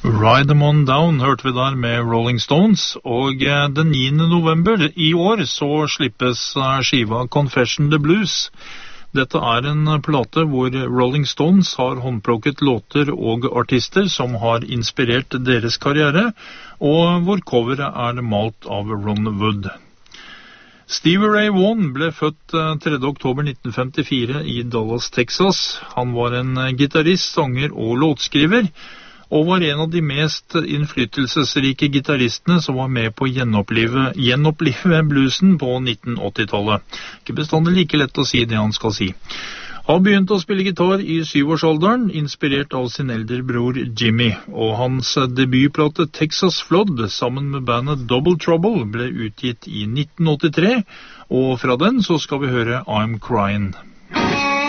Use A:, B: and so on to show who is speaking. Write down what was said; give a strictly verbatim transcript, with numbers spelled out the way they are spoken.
A: Ride Them On Down hørte vi der med Rolling Stones, og den niende november i år så slippes skiva Confession the Blues. Dette er en plate hvor Rolling Stones har håndplukket låter og artister som har inspirert deres karriere, og hvor coveret er malt av Ron Wood. Stevie Ray Vaughan ble født tredje oktober nitten femtifire i Dallas, Texas. Han var en gitarist, sanger og låtskriver, og var en av de mest innflytelsesrike gitaristene som var med på å gjenopplive, gjenopplive bluesen på nitten åtti-tallet. Ikke bestandig like lett å si det han skal si. Han begynte å spille gitar i syvårsalderen, inspirert av sin eldre bror Jimmy, og hans debutplate Texas Flood sammen med bandet Double Trouble ble utgitt i nitten åttitre, og fra den så skal vi høre I'm Crying.